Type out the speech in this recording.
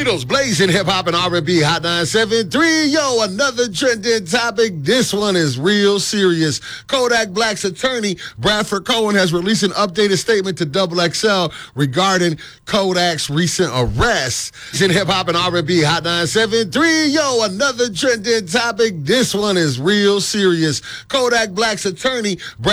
Needles blazing hip hop and R&B Hot 973. Yo, another trending topic. This one is real serious. Kodak Black's attorney, Bradford Cohen, has released an updated statement to Double XL regarding Kodak's recent arrest. In hip hop and R&B Hot 973. Yo, another trending topic. This one is real serious. Kodak Black's attorney,